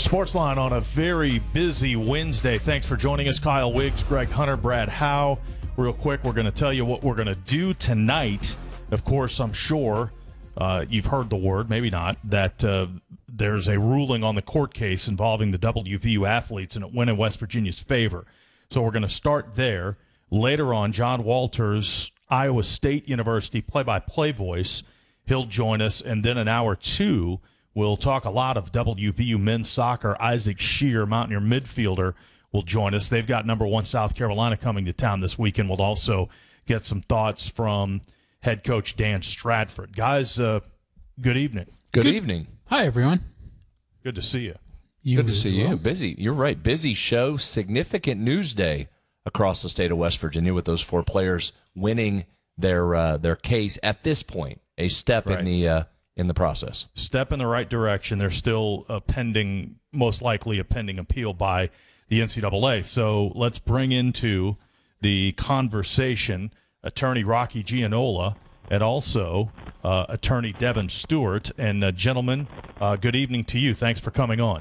Sportsline on a very busy Wednesday. Thanks for joining us. Kyle Wiggs, Greg Hunter, Brad Howe. Real quick, we're going to tell you what we're going to do tonight. Of course, I'm sure you've heard the word, maybe not, that there's a ruling on the court case involving the WVU athletes, and it went in West Virginia's favor. So we're going to start there. Later on, John Walters, Iowa State University play-by-play voice, he'll join us. And then in hour two, we'll talk a lot of WVU men's soccer. Isaac Shear, Mountaineer midfielder, will join us. They've got number 1 South Carolina coming to town this weekend. We'll also get some thoughts from head coach Dan Stratford. Guys, good evening. Good evening. Hi, everyone. Good to see you. Good to see you. Busy. You're right. Busy show. Significant news day across the state of West Virginia with those 4 players winning their case at this point. A step Right. in the process. Step in the right direction. There's still most likely a pending appeal by the NCAA. So let's bring into the conversation attorney Rocky Gianola and also attorney Devin Stewart. And gentlemen, good evening to you. Thanks for coming on.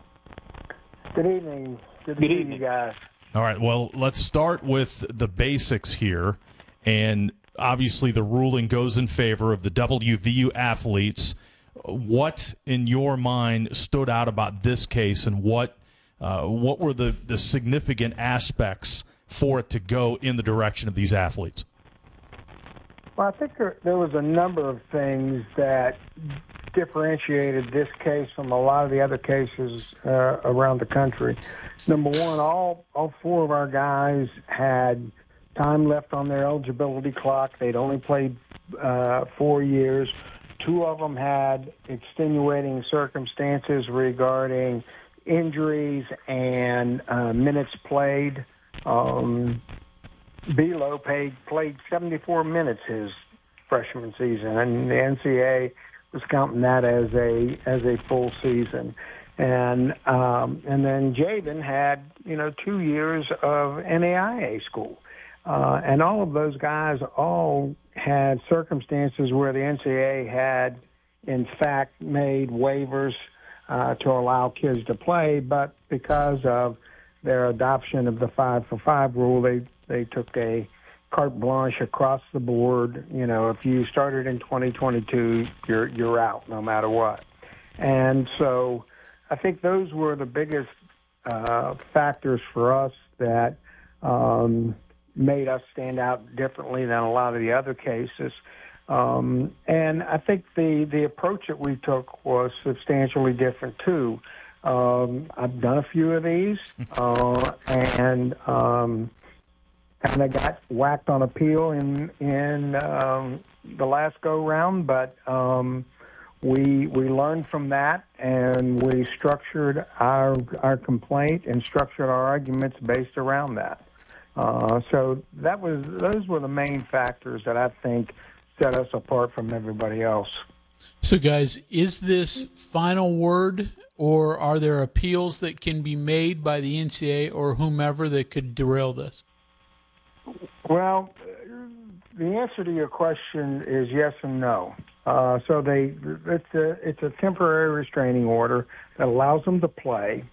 Good evening. Good to see you guys. All right, well, let's start with the basics here. And obviously the ruling goes in favor of the WVU athletes. What, in your mind, stood out about this case, and what were the significant aspects for it to go in the direction of these athletes? Well, I think there was a number of things that differentiated this case from a lot of the other cases around the country. Number one, all 4 of our guys had time left on their eligibility clock. They'd only played 4 years. 2 of them had extenuating circumstances regarding injuries and minutes played. Belo played 74 minutes his freshman season, and the NCAA was counting that as a full season. And then Jaden had 2 years of NAIA school. And all of those guys all had circumstances where the NCAA had, in fact, made waivers to allow kids to play, but because of their adoption of the 5-for-5 rule, they took a carte blanche across the board. If you started in 2022, you're out no matter what. And so I think those were the biggest factors for us that made us stand out differently than a lot of the other cases. And I think the approach that we took was substantially different, too. I've done a few of these, and I got whacked on appeal in the last go-round, but we learned from that, and we structured our complaint and structured our arguments based around that. So those were the main factors that I think set us apart from everybody else. So, guys, is this final word, or are there appeals that can be made by the NCAA or whomever that could derail this? Well, the answer to your question is yes and no. So it's a temporary restraining order that allows them to play.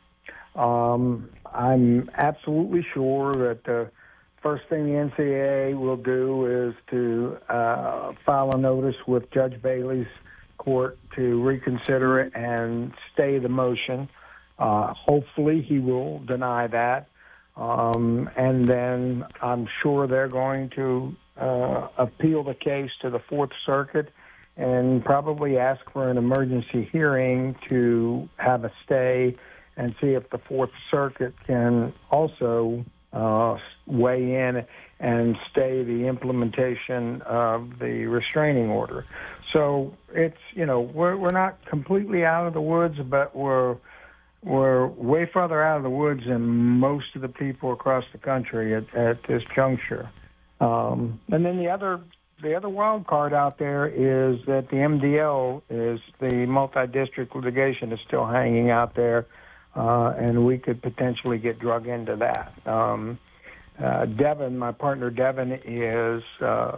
I'm absolutely sure that the first thing the NCAA will do is to file a notice with Judge Bailey's court to reconsider it and stay the motion. Hopefully he will deny that. And then I'm sure they're going to appeal the case to the Fourth Circuit and probably ask for an emergency hearing to have a stay and see if the Fourth Circuit can also weigh in and stay the implementation of the restraining order. So it's, we're not completely out of the woods, but we're way further out of the woods than most of the people across the country at this juncture. And then the other wild card out there is that the MDL is the multi-district litigation is still hanging out there, and we could potentially get drug into that. Devin, my partner Devin, is